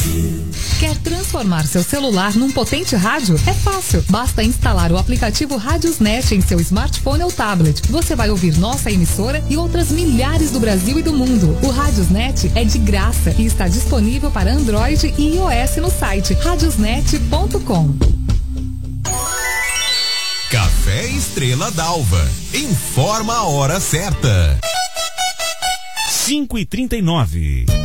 Quer transformar seu celular num potente rádio? É fácil. Basta instalar o aplicativo Radiosnet em seu smartphone ou tablet. Você vai ouvir nossa emissora e outras milhares do Brasil e do mundo. O Radiosnet é de graça e está disponível para Android e iOS no site radiosnet.com. Café Estrela d'Alva. Informa a hora certa. 5h39.